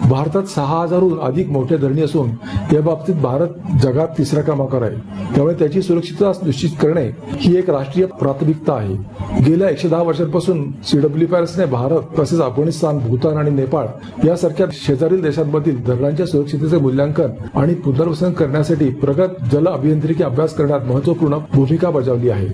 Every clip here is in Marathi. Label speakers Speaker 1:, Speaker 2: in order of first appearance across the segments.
Speaker 1: भारतात 6,000हून अधिक मोठ्या धरणी असून या बाबतीत भारत जगात तिसऱ्या क्रमांकावर आहे. त्यामुळे त्याची सुरक्षितता निश्चित करणे ही एक राष्ट्रीय प्राथमिकता आहे. गेल्या 110 वर्षांपासून CWPRSने भारत तसेच अफगाणिस्तान, भूतान आणि नेपाळ यासारख्या शेजारील देशांमधील धरणांच्या सुरक्षिततेचे मूल्यांकन आणि पुनर्वसन करण्यासाठी प्रगत जल अभियांत्रिकी अभ्यास करण्यात महत्वपूर्ण भूमिका बजावली आहे.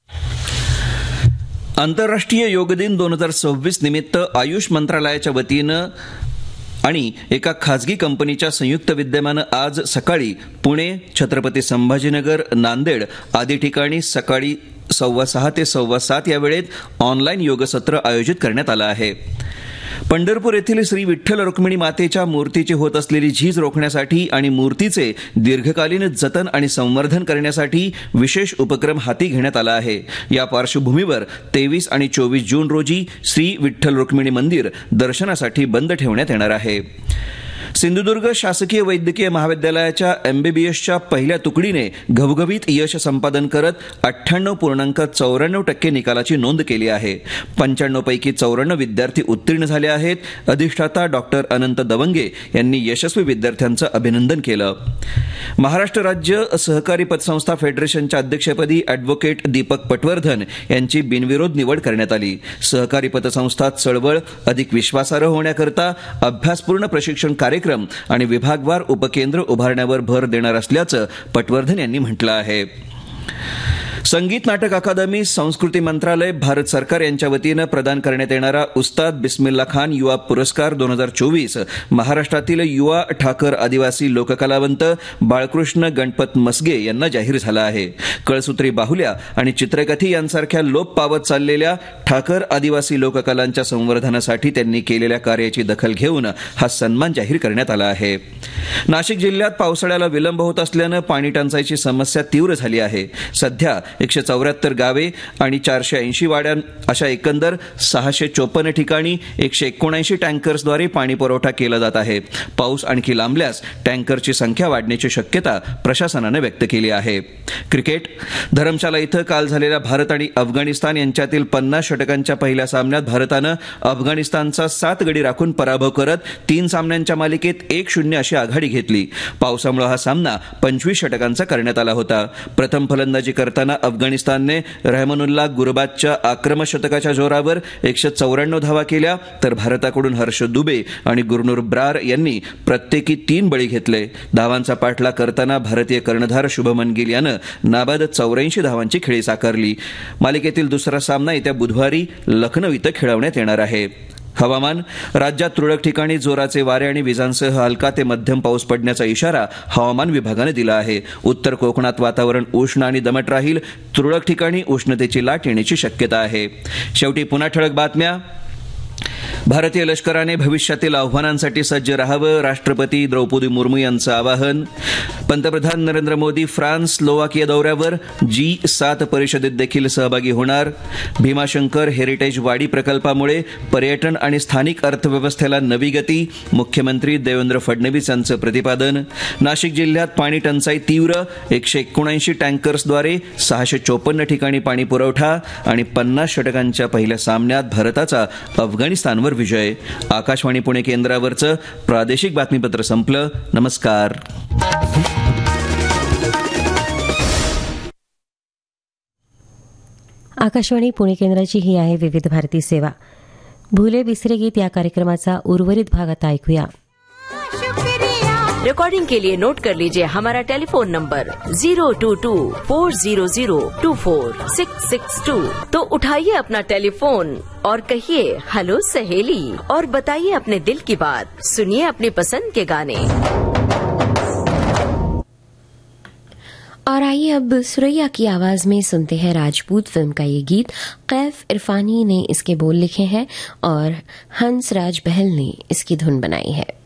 Speaker 2: आंतरराष्ट्रीय योग दिन 2026 निमित्त आयुष मंत्रालयाच्या वतीनं आणि एका खाजगी कंपनीच्या संयुक्त विद्यमानं आज सकाळी पुणे, छत्रपती संभाजीनगर, नांदेड आदी ठिकाणी सकाळी 6:15 ते 7:15 या वेळेत ऑनलाईन योगसत्र आयोजित करण्यात आलं आहे. पंढरपूर येथील श्री विठ्ठल रुक्मिणी मातेच्या मूर्तीची होत असलेली झीज रोखण्यासाठी आणि मूर्तीचे दीर्घकालीन जतन आणि संवर्धन करण्यासाठी विशेष उपक्रम हाती घेण्यात आला आहे. या पार्श्वभूमीवर 23 आणि 24 जून रोजी श्री विठ्ठल रुक्मिणी मंदिर दर्शनासाठी बंद ठेवण्यात येणार आहे. सिंधुदुर्ग शासकीय वैद्यकीय महाविद्यालयाच्या MBBSच्या पहिल्या तुकडीने घवघवीत यश संपादन करत 98.94% निकालाची नोंद केली आहे. 95 पैकी 94 विद्यार्थी उत्तीर्ण झाले आहेत. अधिष्ठाता डॉक्टर अनंत दवंगे यांनी यशस्वी विद्यार्थ्यांचं अभिनंदन केलं. महाराष्ट्र राज्य सहकारी पतसंस्था फेडरेशनच्या अध्यक्षपदी अॅडव्होकेट दीपक पटवर्धन यांची बिनविरोध निवड करण्यात आली. सहकारी पतसंस्था चळवळ अधिक विश्वासार्ह होण्याकरता अभ्यासपूर्ण प्रशिक्षण कार्यक्रम आणि विभागवार उपकेंद्र उभारण्यावर भर देणार असल्याचं पटवर्धन यांनी म्हटलं आहे. संगीत नाटक अकादमी, संस्कृती मंत्रालय, भारत सरकार यांच्या वतीनं प्रदान करण्यात येणारा उस्ताद बिस्मिल्ला खान युवा पुरस्कार 2024 महाराष्ट्रातील युवा ठाकर आदिवासी लोककलावंत बाळकृष्ण गणपत मसगे यांना जाहीर झाला आहे. कळसूत्री बाहुल्या आणि चित्रकथी यांसारख्या लोप पावत चाललेल्या ठाकर आदिवासी लोककलांच्या संवर्धनासाठी त्यांनी केलेल्या कार्याची दखल घेऊन हा सन्मान जाहीर करण्यात आला आहे. नाशिक जिल्ह्यात पावसाळ्याला विलंब होत असल्यानं पाणी टंचाईची समस्या तीव्र झाली आहे. सध्या 174 गावे आणि 480 वाड्या अशा एकंदर 654 ठिकाणी 179 टँकर्सद्वारे पाणी पुरवठा केला जात आहे. पाऊस आणखी लांबल्यास टँकरची संख्या वाढण्याची शक्यता प्रशासनानं व्यक्त केली आहे. क्रिकेट. धरमशाला इथं काल झालेल्या भारत आणि अफगाणिस्तान यांच्यातील 50 षटकांच्या पहिल्या सामन्यात भारतानं अफगाणिस्तानचा 7 गडी राखून पराभव करत 3 सामन्यांच्या मालिकेत 1-0 अशी आघाडी घेतली. पावसामुळे हा सामना 25 षटकांचा करण्यात आला होता. प्रथम फलंदाजी करताना अफगाणिस्तानने रहमानुल्लाह गुरबाजच्या आक्रमक शतकाच्या जोरावर 194 धावा केल्या, तर भारताकडून हर्ष दुबे आणि गुरनूर ब्रार यांनी प्रत्येकी 3 बळी घेतले. धावांचा पाठलाग करताना भारतीय कर्णधार शुभमन गिल यानं नाबाद 84 धावांची खेळी साकारली. मालिकेतील दुसरा सामना येत्या बुधवारी लखनौ इथं खेळवण्यात येणार आहे. हवामान. राज्यात तुरळक ठिकाणी जोराचे वारे आणि विजांसह हलका ते मध्यम पाऊस पडण्याचा इशारा हवामान विभागाने दिला आहे. उत्तर कोकणात वातावरण उष्ण आणि दमट राहील. तुरळक ठिकाणी उष्णतेची लाट येण्याची शक्यता आहे. शेवटी पुन्हा ठळक बातम्या. भारतीय लष्कराने भविष्यातील आव्हानांसाठी सज्ज राहावं, राष्ट्रपती द्रौपदी मुर्मू यांचं आवाहन. पंतप्रधान नरेंद्र मोदी फ्रान्स, स्लोवाकिया दौऱ्यावर. G7 परिषदेत देखील सहभागी होणार. भीमाशंकर हेरिटेज वाडी प्रकल्पामुळे पर्यटन आणि स्थानिक अर्थव्यवस्थेला नवी गती, मुख्यमंत्री देवेंद्र फडणवीस यांचं प्रतिपादन. नाशिक जिल्ह्यात पाणी टंचाई तीव्र, 179 टँकर्सद्वारे 654 ठिकाणी पाणी पुरवठा आणि 50 षटकांच्या पहिल्या सामन्यात भारताचा अफगाणिस्तानवर विजय. आकाशवाणी पुणे केंद्रावरचं प्रादेशिक बातमीपत्र संपलं. नमस्कार.
Speaker 3: आकाशवाणी पुणे केंद्राची ही आहे विविध भारती सेवा. भूले बिसरे गीत या कार्यक्रमाचा उर्वरित भाग आता ऐकूया.
Speaker 4: रिकॉर्डिंग के लिए नोट कर लीजिए हमारा टेलीफोन नंबर 022-400-24662. तो उठाइए अपना टेलीफोन और कहिए हेलो सहेली और बताइए अपने दिल की बात. सुनिए अपनी पसंद के गाने.
Speaker 3: और आइए अब सुरैया की आवाज में सुनते हैं राजपूत फिल्म का ये गीत. कैफ इरफानी ने इसके बोल लिखे हैं और हंस राज बहल ने इसकी धुन बनाई है.